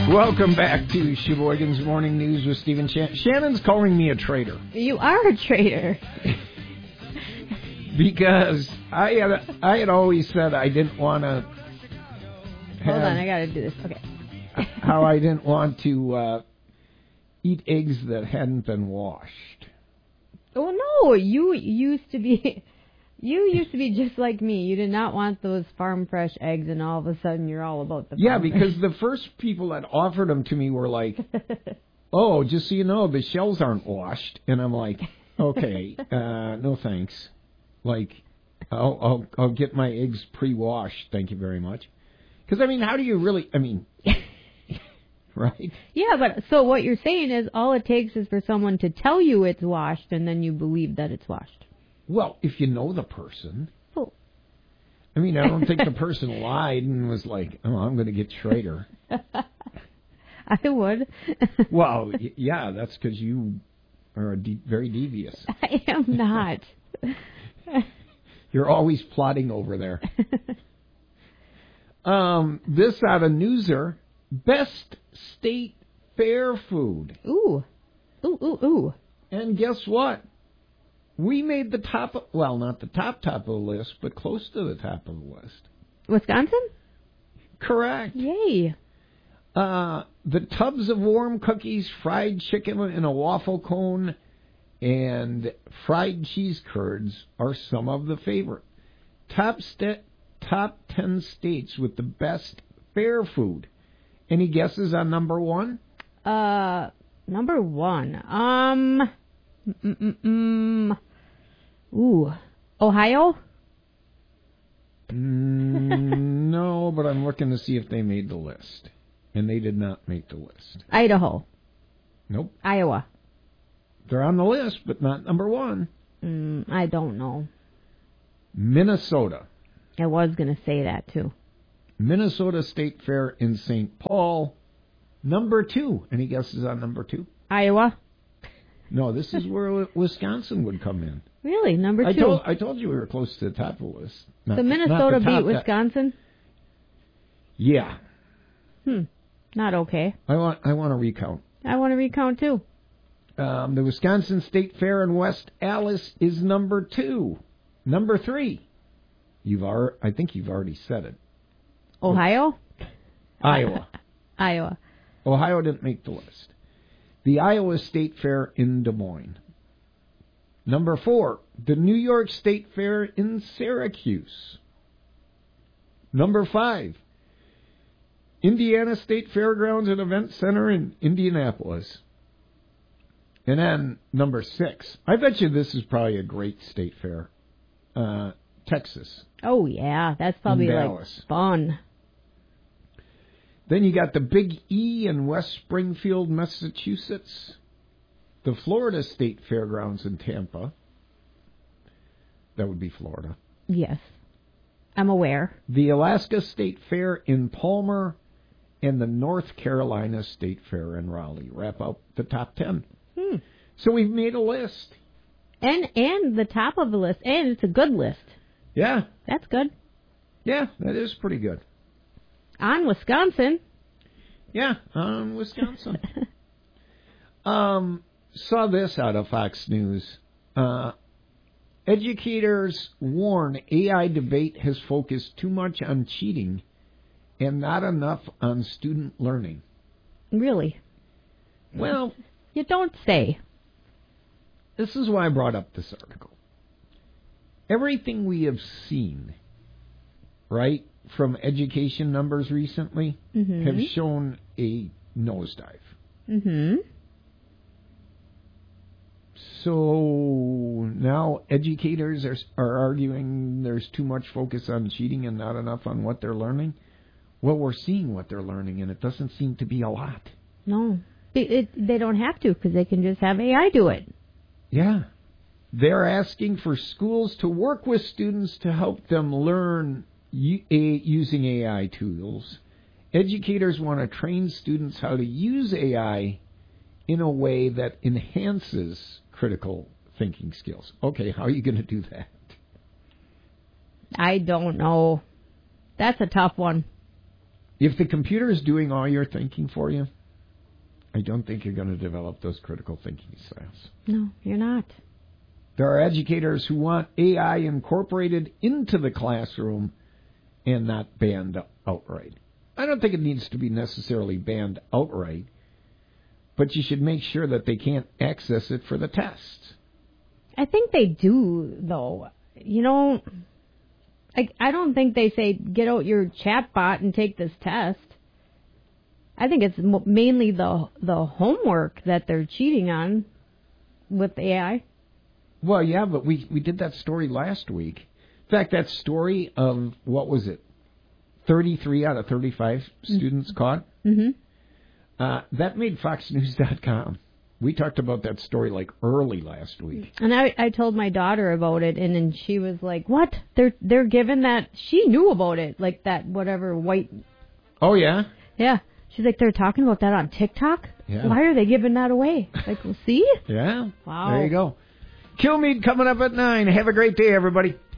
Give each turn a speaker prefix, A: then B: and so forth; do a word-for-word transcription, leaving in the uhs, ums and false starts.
A: Welcome back to Sheboygan's Morning News with Stephen Shannon. Shannon's calling me a traitor.
B: You are a traitor.
A: Because I had, I had always said I didn't want to...
B: Hold on, I got to do this. Okay.
A: How I didn't want to uh, eat eggs that hadn't been washed.
B: Oh, no. You used to be... You used to be just like me. You did not want those farm fresh eggs, and all of a sudden you're all about the farm
A: Yeah, because the first people that offered them to me were like, oh, just so you know, the shells aren't washed. And I'm like, okay, uh, no thanks. Like, I'll, I'll, I'll get my eggs pre-washed, thank you very much. Because, I mean, how do you really, I mean, right?
B: Yeah, but so what you're saying is all it takes is for someone to tell you it's washed, and then you believe that it's washed.
A: Well, if you know the person.
B: Oh.
A: I mean, I don't think the person lied and was like, oh, I'm going to get Schrader.
B: I would.
A: Well, y- yeah, that's because you are a de- very devious.
B: I am not.
A: You're always plotting over there. um, this out of Newser, best state fair food.
B: Ooh. Ooh, ooh, ooh.
A: And guess what? We made the top, of, well, not the top top of the list, but close to the top of the list.
B: Wisconsin?
A: Correct.
B: Yay.
A: Uh, the tubs of warm cookies, fried chicken in a waffle cone, and fried cheese curds are some of the favorite. Top st- top ten states with the best fair food. Any guesses on number one?
B: Uh, number one. Um, mm-mm-mm. Ooh, Ohio?
A: mm, no, but I'm looking to see if they made the list. And they did not make the list.
B: Idaho.
A: Nope.
B: Iowa.
A: They're on the list, but not number one.
B: Mm, I don't know.
A: Minnesota.
B: I was going to say that, too.
A: Minnesota State Fair in Saint Paul. Number two. Any guesses on number two?
B: Iowa.
A: No, this is where Wisconsin would come in.
B: Really? Number two?
A: I told, I told you we were close to the top of the list. Not,
B: so Minnesota
A: not the
B: beat Wisconsin?
A: That. Yeah.
B: Hmm. Not okay.
A: I want I want to recount.
B: I want to recount, too.
A: Um, the Wisconsin State Fair in West Allis is number two. Number three. You've ar- I think you've already said it.
B: Ohio?
A: Iowa.
B: Iowa.
A: Ohio didn't make the list. The Iowa State Fair in Des Moines. Number four, the New York State Fair in Syracuse. Number five, Indiana State Fairgrounds and Event Center in Indianapolis. And then number six, I bet you this is probably a great state fair, uh, Texas.
B: Oh, yeah, that's probably like fun.
A: Then you got the Big E in West Springfield, Massachusetts. The Florida State Fairgrounds in Tampa. That would be Florida.
B: Yes. I'm aware.
A: The Alaska State Fair in Palmer and the North Carolina State Fair in Raleigh. Wrap up the top ten.
B: Hmm.
A: So we've made a list.
B: And and the top of the list. And it's a good list.
A: Yeah.
B: That's good.
A: Yeah, that is pretty good.
B: On Wisconsin.
A: Yeah, on Wisconsin. um, saw this out of Fox News. Uh, educators warn A I debate has focused too much on cheating and not enough on student learning.
B: Really?
A: Well,
B: you don't say.
A: This is why I brought up this article. Everything we have seen, right, from education numbers recently
B: mm-hmm.
A: have shown a nosedive.
B: Mm-hmm.
A: So now educators are, are arguing there's too much focus on cheating and not enough on what they're learning. Well, we're seeing what they're learning, and it doesn't seem to be a lot.
B: No. It, it, they don't have to because they can just have A I do it.
A: Yeah. They're asking for schools to work with students to help them learn u- a, using A I tools. Educators want to train students how to use A I in a way that enhances critical thinking skills. Okay, how are you going to do that?
B: I don't know. That's a tough one.
A: If the computer is doing all your thinking for you, I don't think you're going to develop those critical thinking styles.
B: No, you're not.
A: There are educators who want A I incorporated into the classroom and not banned outright. I don't think it needs to be necessarily banned outright, but you should make sure that they can't access it for the test.
B: I think they do, though. You know, I, I don't think they say, get out your chat bot and take this test. I think it's mo- mainly the the homework that they're cheating on with A I.
A: Well, yeah, but we, we did that story last week. In fact, that story of, what was it, thirty-three out of thirty-five mm-hmm. students caught?
B: Mm-hmm.
A: Uh, that made Fox News dot com. We talked about that story like early last week.
B: And I, I told my daughter about it, and then she was like, what? They're they're giving that... She knew about it, like that whatever white...
A: Oh, yeah?
B: Yeah. She's like, they're talking about that on TikTok?
A: Yeah.
B: Why are they giving that away? Like, well, see?
A: Yeah.
B: Wow.
A: There you go. Kilmeade coming up at nine. Have a great day, everybody.